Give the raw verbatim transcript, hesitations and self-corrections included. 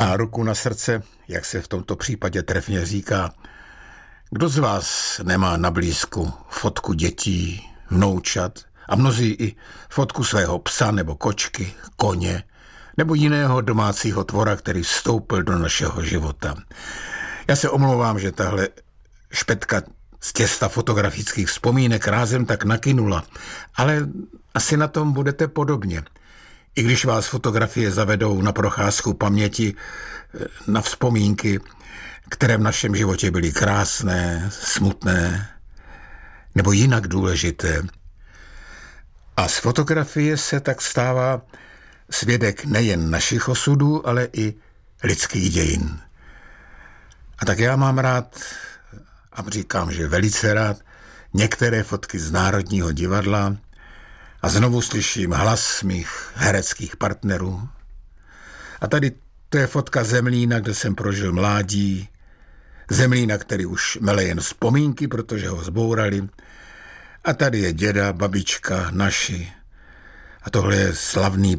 A ruku na srdce, jak se v tomto případě trefně říká, kdo z vás nemá na blízku fotku dětí, vnoučat a mnozí i fotku svého psa nebo kočky, koně nebo jiného domácího tvora, který vstoupil do našeho života. Já se omlouvám, že tahle špetka z těsta fotografických vzpomínek rázem tak nakynula, ale asi na tom budete podobně. I když vás fotografie zavedou na procházku paměti, na vzpomínky, které v našem životě byly krásné, smutné nebo jinak důležité. A z fotografie se tak stává svědek nejen našich osudů, ale i lidských dějin. A tak já mám rád, a říkám, že velice rád, některé fotky z Národního divadla a znovu slyším hlas mých hereckých partnerů. A tady to je fotka Zemlína, kde jsem prožil mládí. Zemlína, který už mele jen vzpomínky, protože ho zbourali. A tady je děda, babička, naši. A tohle je slavný